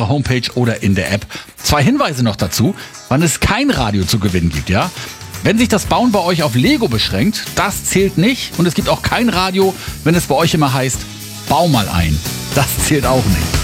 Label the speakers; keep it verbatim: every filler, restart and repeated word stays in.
Speaker 1: unserer Homepage oder in der App. Zwei Hinweise noch dazu, wann es kein Radio zu gewinnen gibt, ja? Wenn sich das Bauen bei euch auf Lego beschränkt, das zählt nicht. Und es gibt auch kein Radio, wenn es bei euch immer heißt, bau mal ein. Das zählt auch nicht.